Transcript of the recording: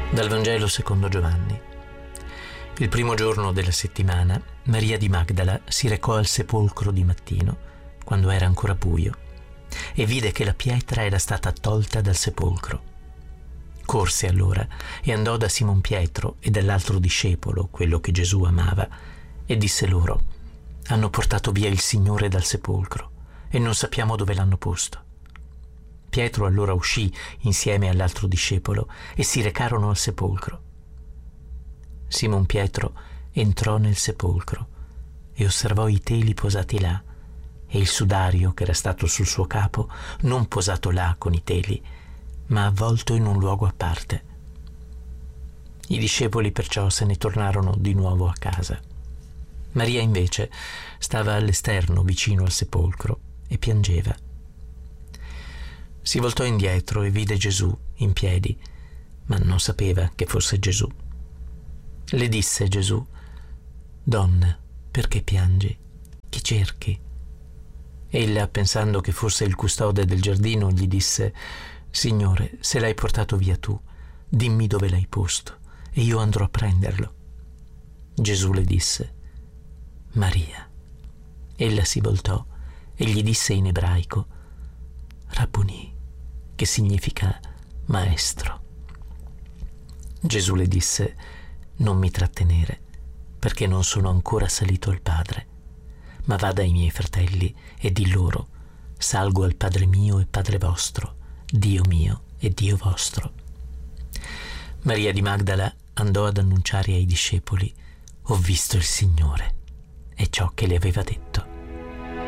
Dal Vangelo secondo Giovanni. Il primo giorno della settimana, Maria di Magdala si recò al sepolcro di mattino, quando era ancora buio, e vide che la pietra era stata tolta dal sepolcro. Corse allora e andò da Simon Pietro e dall'altro discepolo, quello che Gesù amava, e disse loro: «Hanno portato via il Signore dal sepolcro e non sappiamo dove l'hanno posto». Pietro allora uscì insieme all'altro discepolo e si recarono al sepolcro. Simon Pietro entrò nel sepolcro e osservò i teli posati là e il sudario che era stato sul suo capo non posato là con i teli, ma avvolto in un luogo a parte. I discepoli perciò se ne tornarono di nuovo a casa. Maria invece stava all'esterno vicino al sepolcro e piangeva. Si voltò indietro e vide Gesù in piedi, ma non sapeva che fosse Gesù. Le disse Gesù: «Donna, perché piangi? Chi cerchi?» Ella, pensando che fosse il custode del giardino, gli disse: «Signore, se l'hai portato via tu, dimmi dove l'hai posto e io andrò a prenderlo». Gesù le disse: «Maria». Ella si voltò e gli disse in ebraico: «Rabboni», che significa maestro. Gesù le disse: «Non mi trattenere, perché non sono ancora salito al Padre, ma vada ai miei fratelli e di loro: salgo al Padre mio e Padre vostro, Dio mio e Dio vostro». Maria di Magdala andò ad annunciare ai discepoli: «Ho visto il Signore», e ciò che le aveva detto.